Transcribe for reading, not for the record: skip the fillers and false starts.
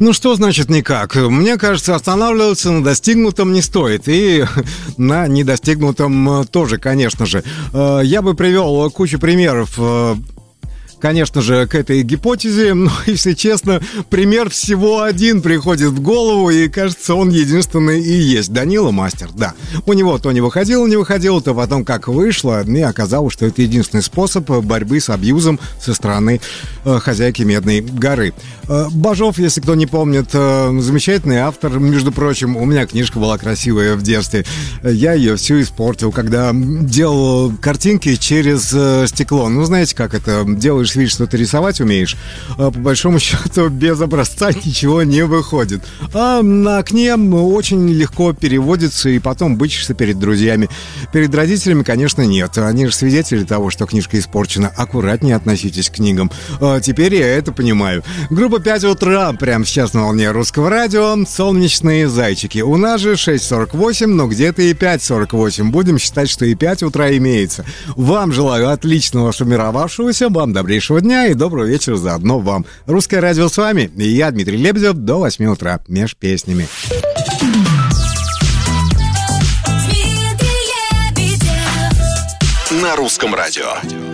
Ну что значит никак? Мне кажется, останавливаться на достигнутом не стоит. И на недостигнутом тоже, конечно же. Я бы привел кучу примеров, конечно же, к этой гипотезе, но, если честно, пример всего один приходит в голову, и, кажется, он единственный и есть. Данила Мастер, да. У него то не выходило, то потом как вышло, и оказалось, что это единственный способ борьбы с абьюзом со стороны хозяйки Медной горы. Бажов, если кто не помнит, замечательный автор, между прочим, у меня книжка была красивая в детстве, я ее всю испортил, когда делал картинки через стекло. Ну, знаете, как это, делаешь вид, что ты рисовать умеешь, по большому счету без образца ничего не выходит. А на окне очень легко переводится, и потом бычишься перед друзьями. Перед родителями, конечно, нет. Они же свидетели того, что книжка испорчена. Аккуратнее относитесь к книгам. Теперь я это понимаю. Группа 5 утра, прямо сейчас на волне Русского радио. Солнечные зайчики. У нас же 6:48, но где-то и 5:48. Будем считать, что и 5 утра имеется. Вам желаю отличного сформировавшегося, вам добрейшего дня и доброго вечера заодно вам. Русское радио с вами. И я, Дмитрий Лебедев, до 8 утра. Меж песнями. На Русском радио.